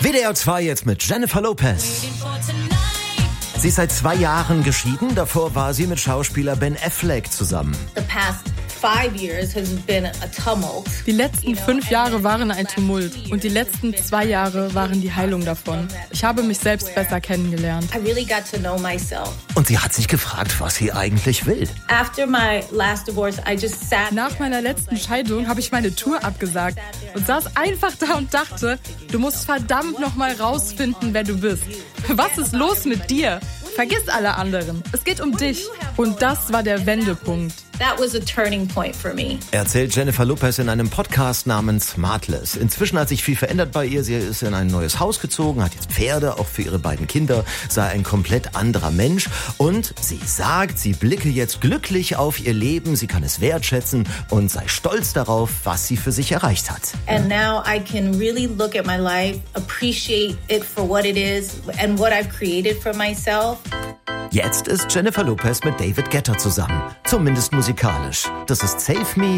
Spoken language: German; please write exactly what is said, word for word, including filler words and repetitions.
W D R zwei jetzt mit Jennifer Lopez. Sie ist seit zwei Jahren geschieden. Davor war sie mit Schauspieler Ben Affleck zusammen. The past five years has been a tumult. Die letzten fünf Jahre waren ein Tumult und die letzten zwei Jahre waren die Heilung davon. Ich habe mich selbst besser kennengelernt. I really got to know myself. Und sie hat sich gefragt, was sie eigentlich will. After my last divorce, I just sat. Nach meiner letzten Scheidung habe ich meine Tour abgesagt und saß einfach da und dachte, du musst verdammt noch mal rausfinden, wer du bist. Was ist los mit dir? Vergiss alle anderen. Es geht um dich. Und das war der Wendepunkt. That was a turning point for me. Erzählt Jennifer Lopez in einem Podcast namens Smartless. Inzwischen hat sich viel verändert bei ihr. Sie ist in ein neues Haus gezogen, hat jetzt Pferde, auch für ihre beiden Kinder, sei ein komplett anderer Mensch. Und sie sagt, sie blicke jetzt glücklich auf ihr Leben, sie kann es wertschätzen und sei stolz darauf, was sie für sich erreicht hat. And now I can really look at my life, appreciate it for what it is and what I've created for myself. Jetzt ist Jennifer Lopez mit David Guetta zusammen, zumindest musikalisch. Das ist Save Me.